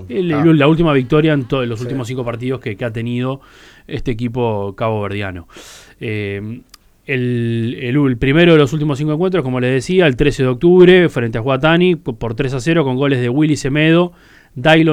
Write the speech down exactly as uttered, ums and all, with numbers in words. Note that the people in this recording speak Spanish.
El, Ah. La última victoria en todos los Sí. últimos cinco partidos que, que ha tenido este equipo caboverdiano. Eh, el, el, el primero de los últimos cinco encuentros, como les decía, el trece de octubre, frente a Huatani, por tres a cero, con goles de Willy Semedo, Dailon